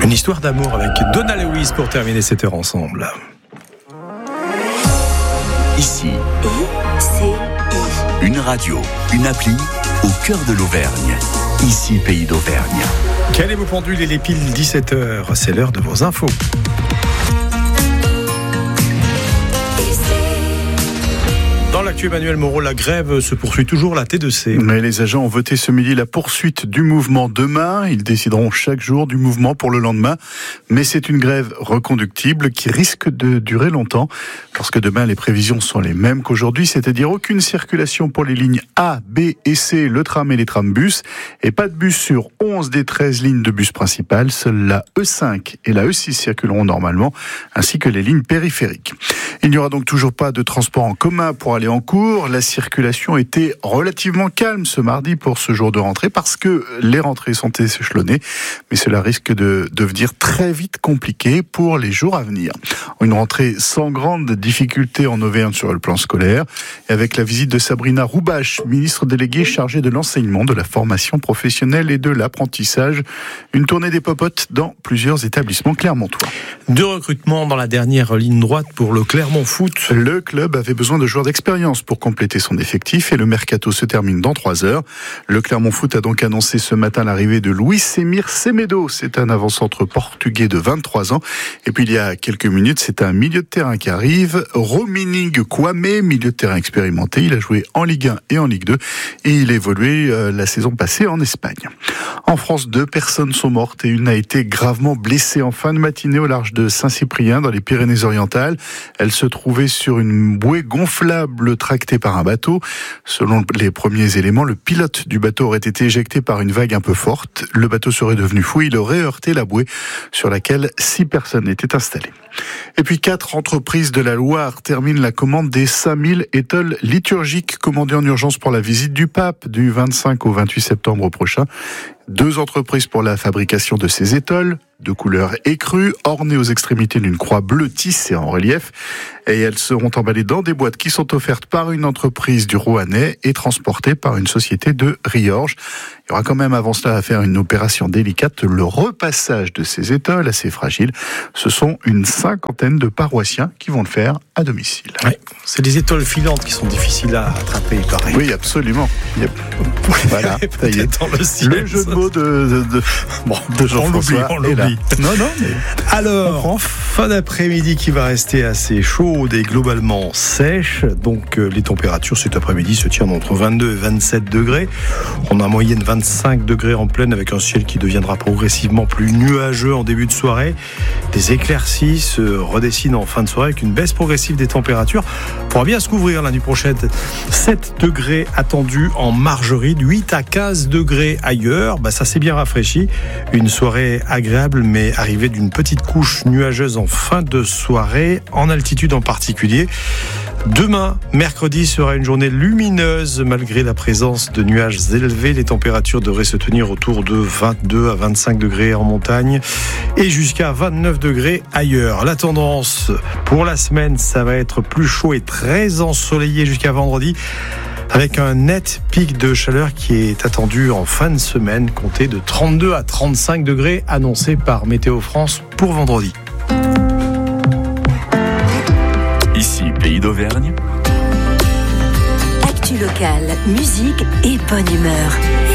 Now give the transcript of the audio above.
Une histoire d'amour avec Donna Lewis pour terminer cette heure ensemble. Ici, une radio, une appli au cœur de l'Auvergne. Ici, Pays d'Auvergne. Quel est vos pendules? Il est pile 17h, c'est l'heure de vos infos. Dans l'actu, Emmanuel Moreau, la grève se poursuit toujours, la T2C. Mais les agents ont voté ce midi la poursuite du mouvement demain. Ils décideront chaque jour du mouvement pour le lendemain. Mais c'est une grève reconductible qui risque de durer longtemps. Parce que demain, les prévisions sont les mêmes qu'aujourd'hui, c'est-à-dire aucune circulation pour les lignes A, B et C, le tram et les trambus. Et pas de bus sur 11 des 13 lignes de bus principales. Seules la E5 et la E6 circuleront normalement, ainsi que les lignes périphériques. Il n'y aura donc toujours pas de transport en commun pour aller en cours. La circulation était relativement calme ce mardi pour ce jour de rentrée parce que les rentrées sont échelonnées, mais cela risque de devenir très vite compliqué pour les jours à venir. Une rentrée sans grande difficulté en Auvergne sur le plan scolaire, et avec la visite de Sabrina Roubache, ministre déléguée chargée de l'enseignement, de la formation professionnelle et de l'apprentissage. Une tournée des popotes dans plusieurs établissements clermontois. 2 recrutements dans la dernière ligne droite pour le Clermont Foot. Le club avait besoin de joueurs d'expérience pour compléter son effectif et le mercato se termine dans 3 heures. Le Clermont Foot a donc annoncé ce matin l'arrivée de Luis Emir Semedo. C'est un avant-centre portugais de 23 ans. Et puis il y a quelques minutes, c'est un milieu de terrain qui arrive. Romining Kwame, milieu de terrain expérimenté. Il a joué en Ligue 1 et en Ligue 2 et il a évolué la saison passée en Espagne. En France, 2 personnes sont mortes et une a été gravement blessée en fin de matinée au large de Saint-Cyprien dans les Pyrénées-Orientales. Elle se trouvait sur une bouée gonflable tractée par un bateau. Selon les premiers éléments, le pilote du bateau aurait été éjecté par une vague un peu forte. Le bateau serait devenu fou. Il aurait heurté la bouée sur laquelle 6 personnes étaient installées. Et puis 4 entreprises de la Loire terminent la commande des 5000 étoiles liturgiques commandées en urgence pour la visite du pape du 25 au 28 septembre prochain. 2 entreprises pour la fabrication de ces étoiles, de couleur écrue, ornées aux extrémités d'une croix bleue tissée en relief. Et elles seront emballées dans des boîtes qui sont offertes par une entreprise du Roannais et transportées par une société de Riorges. Il y aura quand même avant cela à faire une opération délicate, le repassage de ces étoiles assez fragiles. Ce sont une 50aine de paroissiens qui vont le faire à domicile. Oui, c'est des étoiles filantes qui sont difficiles à attraper, il paraît. Oui, absolument. Voilà, ça y est. Dans le ciel, le jeu de mots de Jean-François. On l'oublie. Non, mais... Alors, en fin d'après-midi qui va rester assez chaude et globalement sèche, donc les températures cet après-midi se tiennent entre 22 et 27 degrés. On a en moyenne 25 degrés en pleine avec un ciel qui deviendra progressivement plus nuageux en début de soirée. Des éclaircies se redessinent en fin de soirée avec une baisse progressive des températures. On pourra bien se couvrir la nuit prochaine. 7 degrés attendus en Margeride, 8 à 15 degrés ailleurs. Ça s'est bien rafraîchi. Une soirée agréable mais arrivée d'une petite couche nuageuse en fin de soirée, en altitude en particulier. Demain, mercredi, sera une journée lumineuse malgré la présence de nuages élevés. Les températures devraient se tenir autour de 22 à 25 degrés en montagne et jusqu'à 29 degrés ailleurs. La tendance pour la semaine, ça va être plus chaud et très ensoleillé jusqu'à vendredi, avec un net pic de chaleur qui est attendu en fin de semaine, compté de 32 à 35 degrés annoncé par Météo France pour vendredi. Ici, Pays d'Auvergne. Actu locale, musique et bonne humeur.